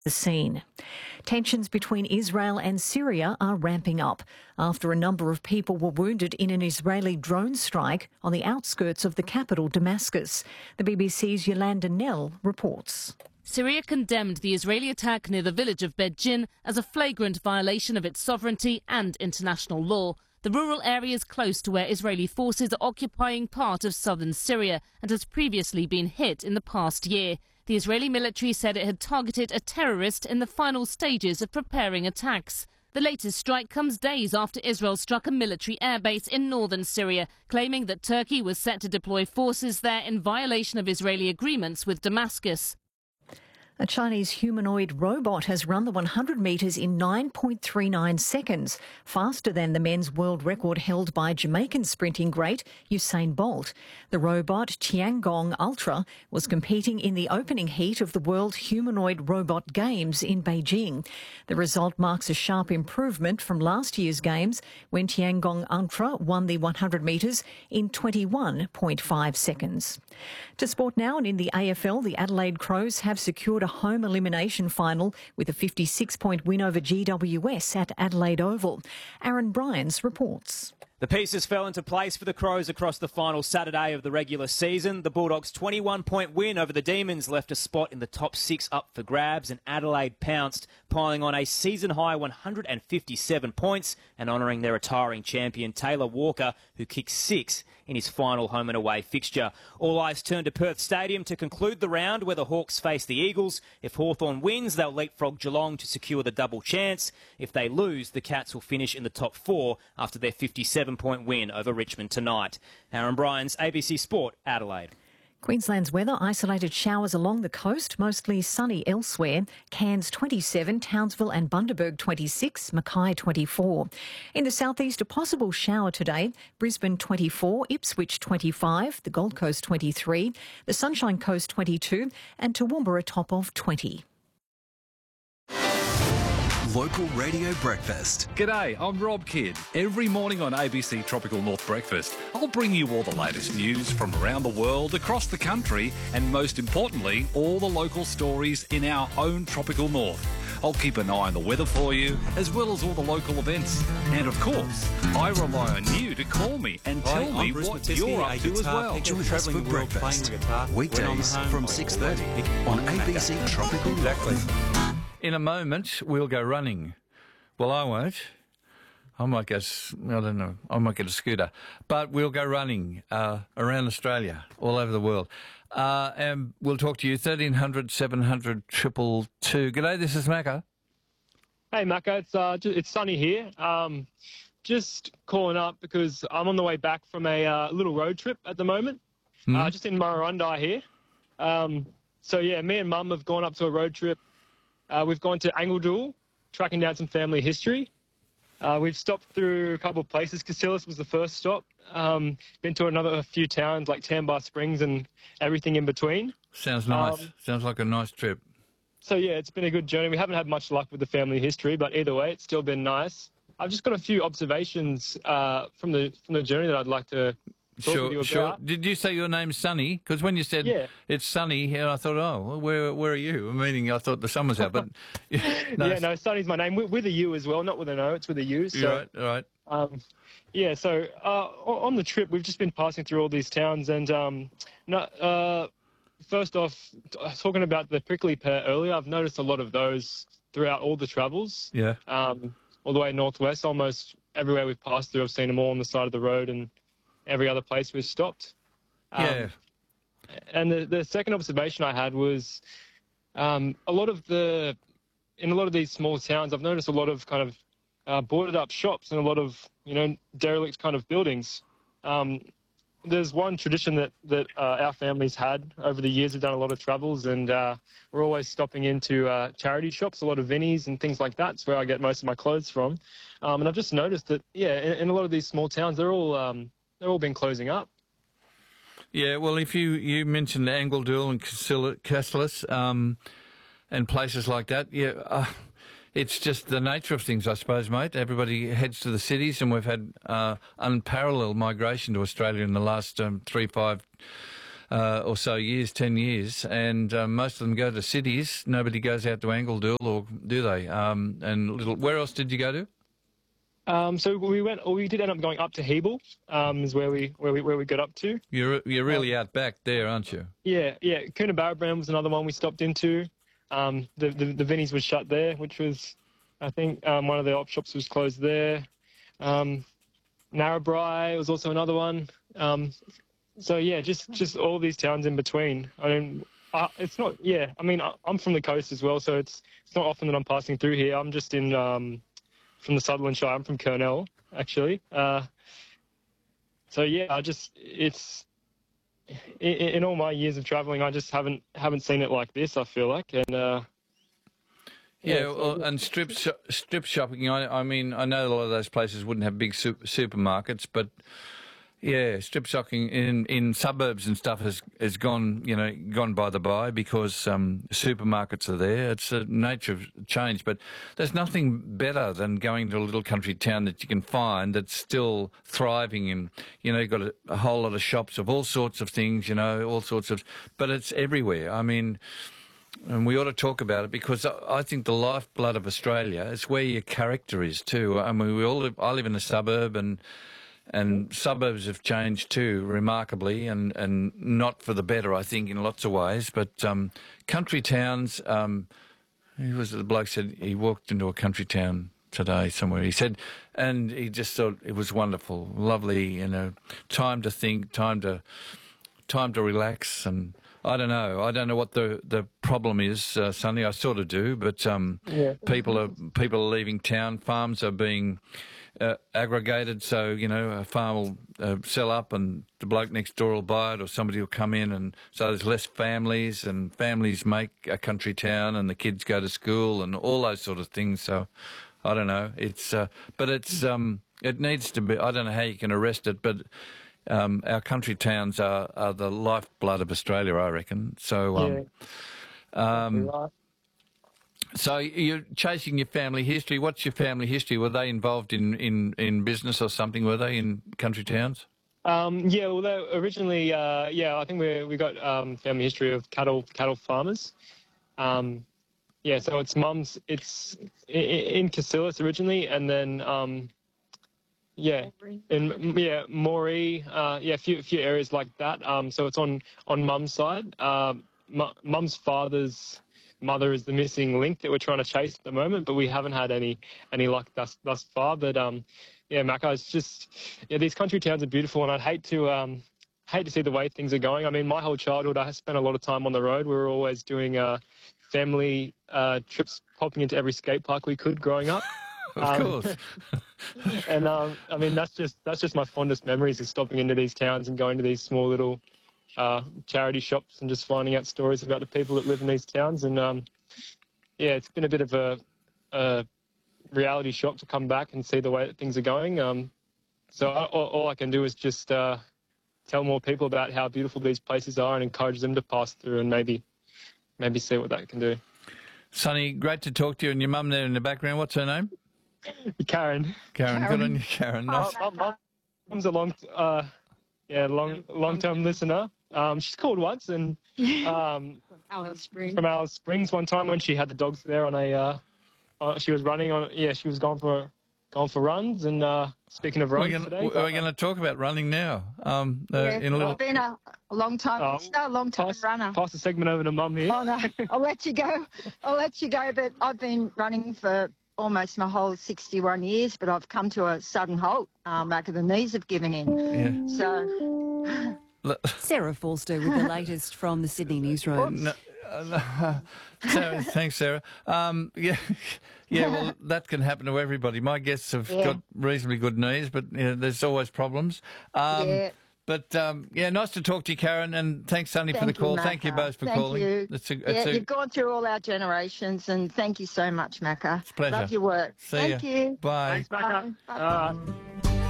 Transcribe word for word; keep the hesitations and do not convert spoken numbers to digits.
the scene. Tensions between Israel and Syria are ramping up after a number of people were wounded in an Israeli drone strike on the outskirts of the capital, Damascus. The B B C's Yolanda Nell reports. Syria condemned the Israeli attack near the village of Beit-Jin as a flagrant violation of its sovereignty and international law. The rural area is close to where Israeli forces are occupying part of southern Syria and has previously been hit in the past year. The Israeli military said it had targeted a terrorist in the final stages of preparing attacks. The latest strike comes days after Israel struck a military airbase in northern Syria, claiming that Turkey was set to deploy forces there in violation of Israeli agreements with Damascus. A Chinese humanoid robot has run the one hundred metres in nine point three nine seconds, faster than the men's world record held by Jamaican sprinting great Usain Bolt. The robot Tiangong Ultra was competing in the opening heat of the World Humanoid Robot Games in Beijing. The result marks a sharp improvement from last year's Games, when Tiangong Ultra won the one hundred metres in twenty-one point five seconds. To sport now, and in the A F L, the Adelaide Crows have secured a home elimination final with a fifty-six point win over G W S at Adelaide Oval. Aaron Bryans reports. The pieces fell into place for the Crows across the final Saturday of the regular season. The Bulldogs' twenty-one point win over the Demons left a spot in the top six up for grabs, and Adelaide pounced, piling on a season-high one hundred fifty-seven points and honouring their retiring champion Taylor Walker, who kicked six in his final home and away fixture. All eyes turn to Perth Stadium to conclude the round, where the Hawks face the Eagles. If Hawthorn wins, they'll leapfrog Geelong to secure the double chance. If they lose, the Cats will finish in the top four after their fifty-seven point win over Richmond tonight. Aaron Bryans, A B C Sport, Adelaide. Queensland's weather: isolated showers along the coast, mostly sunny elsewhere. Cairns twenty-seven, Townsville and Bundaberg twenty-six, Mackay twenty-four. In the southeast, a possible shower today. Brisbane twenty-four, Ipswich twenty-five, the Gold Coast twenty-three, the Sunshine Coast twenty-two, and Toowoomba a top of twenty. Local Radio Breakfast. G'day, I'm Rob Kidd. Every morning on A B C Tropical North Breakfast, I'll bring you all the latest news from around the world, across the country, and most importantly, all the local stories in our own Tropical North. I'll keep an eye on the weather for you, as well as all the local events. And of course, I rely on you to call me and tell Hi, me what you're up to as well. Join us for breakfast, weekdays from six thirty on A B C Tropical North. In a moment, we'll go running. Well, I won't. I might go, I don't know, I might get a scooter. But we'll go running uh, around Australia, all over the world. Uh, and we'll talk to you, thirteen hundred, seven hundred, two two two. G'day, this is Macca. Hey, Macca, it's, uh, just, it's sunny here. Um, just calling up because I'm on the way back from a uh, little road trip at the moment, mm. uh, just in Murrurundi here. Um, so, yeah, me and Mum have gone up to a road trip. Uh, we've gone to Angledool, tracking down some family history. Uh, we've stopped through a couple of places. Cassillis was the first stop. Um, been to another a few towns like Tambar Springs and everything in between. Sounds nice. Um, Sounds like a nice trip. So, yeah, it's been a good journey. We haven't had much luck with the family history, but either way, it's still been nice. I've just got a few observations uh, from the from the journey that I'd like to talk Sure, with you sure. about. Did you say your name's Sunny? Because when you said Yeah. it's sunny here, I thought, oh, well, where where are you? Meaning I thought the sun was out, but... no, Yeah, no, Sunny's my name, with, with a U as well, not with an O, it's with a U. So, You're right, all right. Um, yeah, so uh, on the trip, we've just been passing through all these towns, and um, no, uh, first off, talking about the prickly pear earlier, I've noticed a lot of those throughout all the travels. Yeah. Um, all the way northwest, almost everywhere we've passed through, I've seen them all on the side of the road, and every other place we've stopped. Um, Yeah. And the, the second observation I had was um, a lot of the, in a lot of these small towns, I've noticed a lot of kind of uh, boarded up shops and a lot of, you know, derelict kind of buildings. Um, there's one tradition that, that uh, our family's had over the years. We've done a lot of travels, and uh, we're always stopping into uh, charity shops, a lot of Vinnies and things like that. It's where I get most of my clothes from. Um, and I've just noticed that, yeah, in, in a lot of these small towns, they're all um, they're all been closing up. Yeah, well, if you, you mentioned Angledool and Cassillis um, and places like that, yeah, uh, it's just the nature of things, I suppose, mate. Everybody heads to the cities, and we've had uh, unparalleled migration to Australia in the last um, three, five uh, or so years, ten years, and uh, most of them go to cities. Nobody goes out to Angledool, or do they? Um, and little, where else did you go to? Um, so we went. We did end up going up to Hebel. Um, is where we where we where we got up to. You're you're really out back there, aren't you? Yeah, yeah. Coonabarabran was another one we stopped into. Um, the the, the Vinnies was shut there, which was, I think, um, one of the op shops was closed there. Um, Narrabri was also another one. Um, so yeah, just just all these towns in between. I mean, uh, it's not. Yeah, I mean, I, I'm from the coast as well, so it's it's not often that I'm passing through here. I'm just in. Um, from the Sutherland Shire. I'm from Kurnell, actually. Uh, so yeah, I just it's in, in all my years of travelling, I just haven't haven't seen it like this. I feel like, and uh, yeah, yeah well, and strip sh- strip shopping. I, I mean, I know a lot of those places wouldn't have big super, supermarkets, but yeah, strip shopping in, in suburbs and stuff has has gone you know gone by the by because um, supermarkets are there. It's the nature of change, but there's nothing better than going to a little country town that you can find that's still thriving, and you know you've got a, a whole lot of shops of all sorts of things, you know, all sorts of, but it's everywhere. I mean. And we ought to talk about it because I think the lifeblood of Australia is where your character is too. I mean, we all live, I live in a suburb, and and suburbs have changed too remarkably, and, and not for the better, I think, in lots of ways. But um, country towns, um, he was the bloke said he walked into a country town today somewhere. He said, and he just thought it was wonderful, lovely, you know, time to think, time to time to relax, and. I don't know. I don't know what the, the problem is, uh, Sonny. I sort of do, but um, yeah. people are people are leaving town. Farms are being uh, aggregated, so you know a farm will uh, sell up, and the bloke next door will buy it, or somebody will come in, and so there's less families, and families make a country town, and the kids go to school, and all those sort of things. So I don't know. It's uh, but it's um, it needs to be. I don't know how you can arrest it, but. Um, our country towns are, are the lifeblood of Australia, I reckon. So, um, yeah. um, so you're chasing your family history. What's your family history? Were they involved in, in, in business or something? Were they in country towns? Um, yeah, well, they originally, uh, yeah, I think we we got um, family history of cattle cattle farmers. Um, yeah, so it's mum's. It's in, in Cassillis originally, and then. Um, Yeah, and yeah, Moree, uh, yeah, a few a few areas like that. Um, so it's on on Mum's side. Um, Mum's father's mother is the missing link that we're trying to chase at the moment, but we haven't had any any luck thus thus far. But um, yeah, Macca, it's just yeah, these country towns are beautiful, and I'd hate to um hate to see the way things are going. I mean, my whole childhood, I spent a lot of time on the road. We were always doing uh, family uh, trips, popping into every skate park we could growing up. Of um, course. and um, I mean, that's just that's just my fondest memories of stopping into these towns and going to these small little uh, charity shops and just finding out stories about the people that live in these towns. And um, yeah, it's been a bit of a, a reality shock to come back and see the way that things are going. Um, so I, all, all I can do is just uh, tell more people about how beautiful these places are and encourage them to pass through and maybe maybe see what that can do. Sonny, great to talk to you. And your mum there in the background, what's her name? Karen. Karen, good on you, Karen. Nice. Oh, my mum's a long, uh, yeah, long, long-term listener. Um, she's called once, and um, Alice Springs. from Alice Springs one time when she had the dogs there on a, uh, uh, she was running on. Yeah, she was going for, going for runs. And uh, speaking of runs we're gonna, today, we're going to talk about running now. Um, uh, Yeah, in a little. I've been a, a long time, Oh, listener, a long time pass, runner. pass the segment over to Mum here. Oh no, I'll let you go. I'll let you go. But I've been running for almost my whole sixty-one years, but I've come to a sudden halt. Um, back of the knees have given in. Yeah. So. Sarah Forster with the latest from the Sydney newsroom. No, uh, no. Sarah, thanks, Sarah. Um, yeah, yeah. Well, that can happen to everybody. My guests have Yeah. got reasonably good knees, but you know, there's always problems. Um, Yeah. But um, yeah, nice to talk to you, Karen, and thanks, Sonny, for Thank the call. you, Thank you Macca. both for thank calling. You. It's a, yeah, it's a, you've gone through all our generations, and thank you so much, Macca. It's a pleasure. Love your work. See thank ya. you. Bye. Thanks, Macca. Bye. Uh,